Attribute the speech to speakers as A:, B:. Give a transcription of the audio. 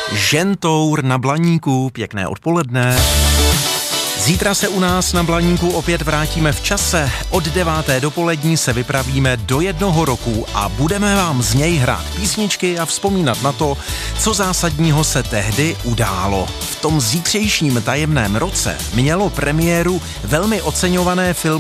A: Žentour na Blaníku, pěkné odpoledne. Zítra se u nás na Blaníku opět vrátíme v čase. Od 9. dopolední se vypravíme do 1 roku a budeme vám z něj hrát písničky a vzpomínat na to, co zásadního se tehdy událo. V tom zítřejším tajemném roce mělo premiéru velmi oceňované filmy